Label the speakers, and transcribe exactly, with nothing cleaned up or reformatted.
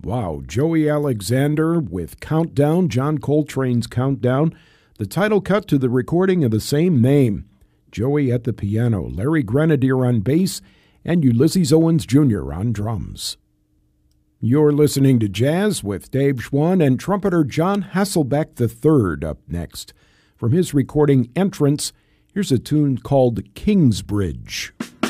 Speaker 1: Wow, Joey Alexander with Countdown, John Coltrane's Countdown, the title cut to the recording of the same name. Joey at the piano, Larry Grenadier on bass, and Ulysses Owens Junior on drums. You're listening to Jazz with Dave Schwann and trumpeter John Hasselbeck the third up next. From his recording Entrance, here's a tune called Kingsbridge.